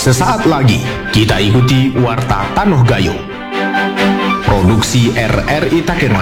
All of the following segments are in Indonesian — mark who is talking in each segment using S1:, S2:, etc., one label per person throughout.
S1: Sesaat lagi kita ikuti Warta Tanoh Gayo, produksi RRI Takengon.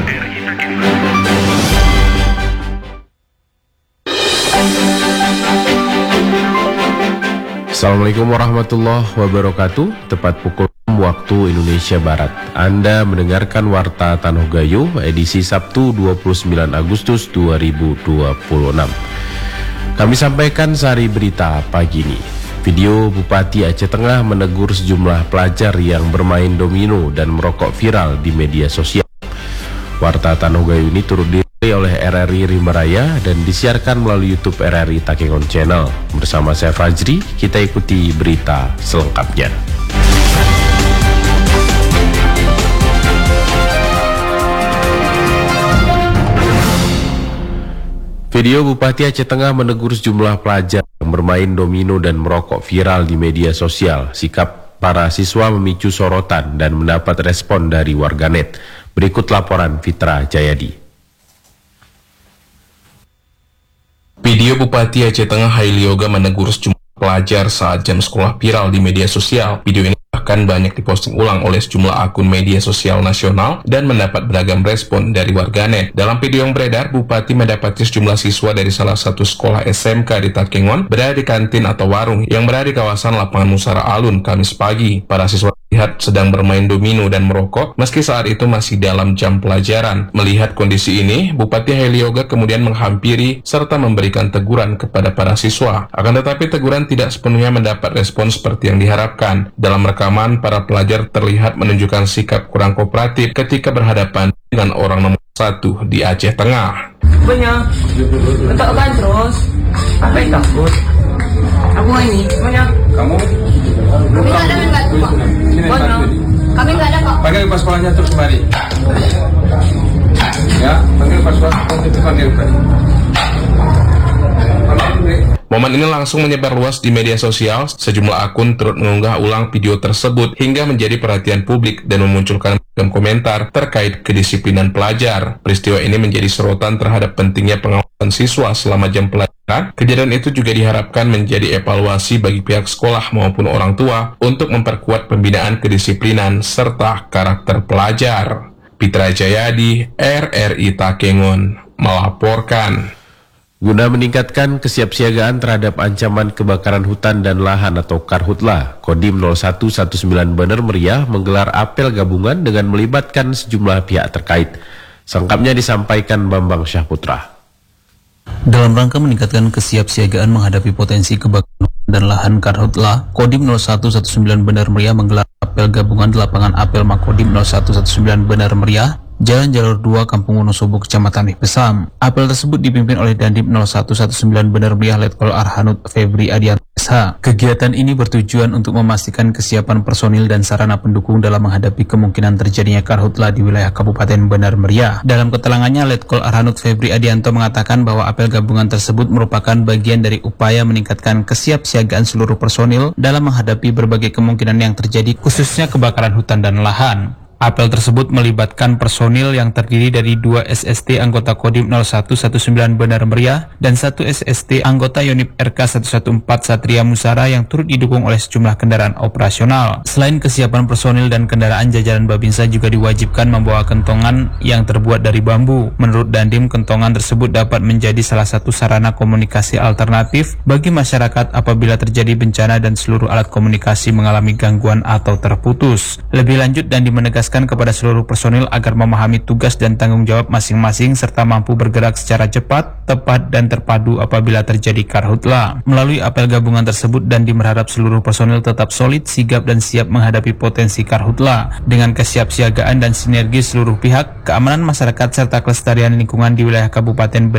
S1: Assalamualaikum warahmatullahi wabarakatuh. Tepat pukul 6 waktu Indonesia Barat, Anda mendengarkan Warta Tanoh Gayo edisi Sabtu 29 Agustus 2026. Kami sampaikan sari berita pagi ini. Video Bupati Aceh Tengah menegur sejumlah pelajar yang bermain domino dan merokok viral di media sosial. Warta Tanoh Gayo ini turut dirilis oleh RRI Rimba Raya dan disiarkan melalui YouTube RRI Takengon Channel. Bersama saya Fajri, kita ikuti berita selengkapnya. Video Bupati Aceh Tengah menegur sejumlah pelajar yang bermain domino dan merokok viral di media sosial. Sikap para siswa memicu sorotan dan mendapat respon dari warganet. Berikut laporan Fitra Jayadi.
S2: Video Bupati Aceh Tengah Haili Yoga menegur sejumlah pelajar saat jam sekolah viral di media sosial. Video ini bahkan banyak diposting ulang oleh sejumlah akun media sosial nasional dan mendapat beragam respon dari warganet. Dalam video yang beredar, Bupati mendapati sejumlah siswa dari salah satu sekolah SMK di Takengon berada di kantin atau warung yang berada di kawasan Lapangan Musara Alun Kamis pagi. Para siswa terlihat sedang bermain domino dan merokok meski saat itu masih dalam jam pelajaran. Melihat kondisi ini, Bupati Haili Yoga kemudian menghampiri serta memberikan teguran kepada para siswa. Akan tetapi teguran tidak sepenuhnya mendapat respon seperti yang diharapkan. Dalam rekaman, para pelajar terlihat menunjukkan sikap kurang kooperatif ketika berhadapan dengan orang nomor 1 di Aceh Tengah.
S3: Banyak, ketok kan terus, apa yang takut? Aku ini, banyak.
S4: Kamu?
S3: Kami nggak ada membantu Pak. Banyak. Kami nggak ada Pak.
S4: Panggil pas sekolahnya terus kembali. Ya, panggil pas sekolah terus panggil.
S2: Momen ini langsung menyebar luas di media sosial. Sejumlah akun turut mengunggah ulang video tersebut hingga menjadi perhatian publik dan memunculkan beragam komentar terkait kedisiplinan pelajar. Peristiwa ini menjadi sorotan terhadap pentingnya pengawasan siswa selama jam pelajaran. Kejadian itu juga diharapkan menjadi evaluasi bagi pihak sekolah maupun orang tua untuk memperkuat pembinaan kedisiplinan serta karakter pelajar. Fitra Jayadi, RRI Takengon, melaporkan.
S1: Guna meningkatkan kesiapsiagaan terhadap ancaman kebakaran hutan dan lahan atau Karhutla, Kodim 0119 Bener Meriah menggelar apel gabungan dengan melibatkan sejumlah pihak terkait. Selengkapnya disampaikan Bambang Syahputra.
S5: Dalam rangka meningkatkan kesiapsiagaan menghadapi potensi kebakaran hutan dan lahan Karhutla, Kodim 0119 Bener Meriah menggelar apel gabungan di lapangan apel Makodim 0119 Bener Meriah, Jalan Jalur 2 Kampung Wonosobo, Kecamatan Ihpesam. Apel tersebut dipimpin oleh Dandim 0119 Bener Meriah Letkol Arhanud Febri Adianto SH. Kegiatan ini bertujuan untuk memastikan kesiapan personil dan sarana pendukung dalam menghadapi kemungkinan terjadinya karhutla di wilayah Kabupaten Bener Meriah. Dalam keterangannya, Letkol Arhanud Febri Adianto mengatakan bahwa apel gabungan tersebut merupakan bagian dari upaya meningkatkan kesiapsiagaan seluruh personil dalam menghadapi berbagai kemungkinan yang terjadi, khususnya kebakaran hutan dan lahan. Apel tersebut melibatkan personil yang terdiri dari 2 SST anggota Kodim 0119 Bener Meriah dan 1 SST anggota Yonif RK 114 Satria Musara yang turut didukung oleh sejumlah kendaraan operasional. Selain kesiapan personil dan kendaraan, jajaran Babinsa juga diwajibkan membawa kentongan yang terbuat dari bambu. Menurut Dandim, kentongan tersebut dapat menjadi salah satu sarana komunikasi alternatif bagi masyarakat apabila terjadi bencana dan seluruh alat komunikasi mengalami gangguan atau terputus. Lebih lanjut, Dandim menegaskan kepada seluruh personil agar memahami tugas dan tanggung jawab masing-masing serta mampu bergerak secara cepat, tepat, dan terpadu apabila terjadi karhutla. Melalui apel gabungan tersebut, Dandim berharap seluruh personil tetap solid, sigap, dan siap menghadapi potensi karhutla. Dengan kesiapsiagaan dan sinergi seluruh pihak, keamanan masyarakat serta kelestarian lingkungan di wilayah Kabupaten